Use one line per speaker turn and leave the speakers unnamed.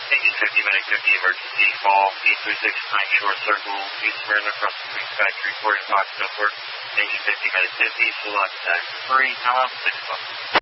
Engine 50, Medic 50, emergency call, 8369 short circle, East Smyrna, across the Queens Factory, reporting Fox Airport. Engine 50, Medic 50, full on attack. Free, come up, 6 o'clock.